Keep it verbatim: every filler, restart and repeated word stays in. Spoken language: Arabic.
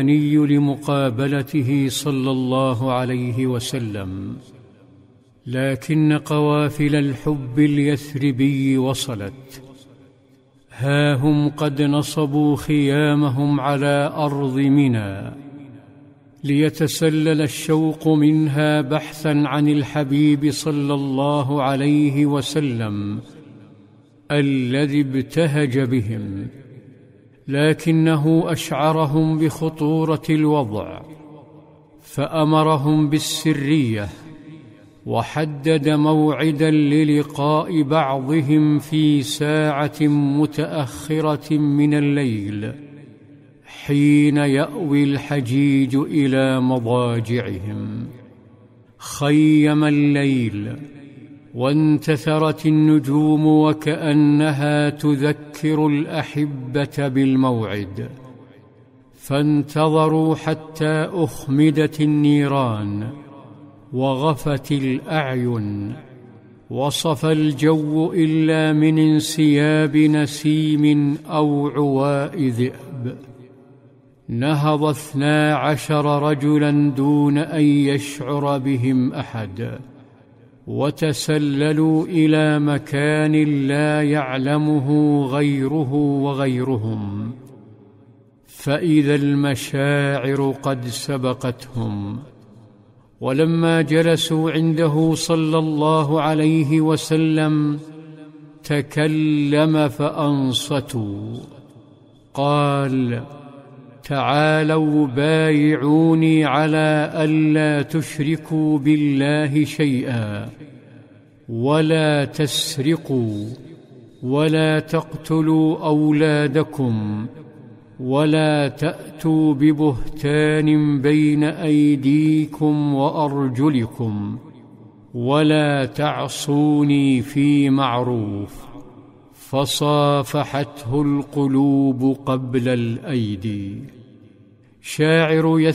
لمقابلته صلى الله عليه وسلم، لكن قوافل الحب اليثربي وصلت. ها هم قد نصبوا خيامهم على أرض منى، ليتسلل الشوق منها بحثا عن الحبيب صلى الله عليه وسلم الذي ابتهج بهم، لكنه أشعرهم بخطورة الوضع، فأمرهم بالسرية، وحدد موعدا للقاء بعضهم في ساعة متأخرة من الليل حين يأوي الحجيج إلى مضاجعهم. خيم الليل وانتثرت النجوم وكأنها تذكر الأحبة بالموعد، فانتظروا حتى أخمدت النيران وغفت الأعين، وصفى الجو إلا من انسياب نسيم أو عواء ذئب. نهض اثنا عشر رجلا دون أن يشعر بهم أحد، وتسللوا إلى مكان لا يعلمه غيره وغيرهم، فإذا المشاعر قد سبقتهم. ولما جلسوا عنده صلى الله عليه وسلم تكلم فأنصتوا. قال: تعالوا بايعوني على ألا تشركوا بالله شيئا، ولا تسرقوا، ولا تقتلوا أولادكم، ولا تأتوا ببهتان بين أيديكم وأرجلكم، ولا تعصوني في معروف. فصافحته القلوب قبل الأيدي. شاعر